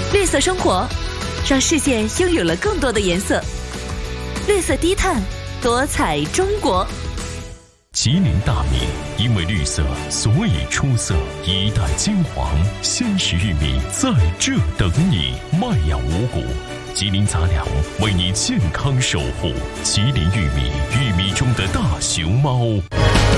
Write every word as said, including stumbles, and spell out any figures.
绿色生活，让世界拥有了更多的颜色。绿色低碳，多彩中国。 吉林大米因为绿色，所以出色。一代金黄鲜食玉米在这等你，麦芽五谷。吉林杂粮为你健康守护。吉林玉米，玉米中的大熊猫。